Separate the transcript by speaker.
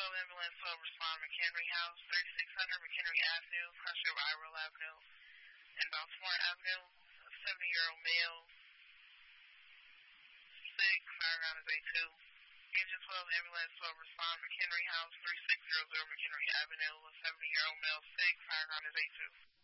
Speaker 1: ambulance 12 respond McHenry House, 3600 McHenry Avenue, Crusher Iroll Avenue, and Baltimore Avenue. A 70-year-old male, sick, fireground is A2. Engine 12 ambulance 12 respond McHenry House, 3600 McHenry Avenue. A 70-year-old male, sick, fireground is A2.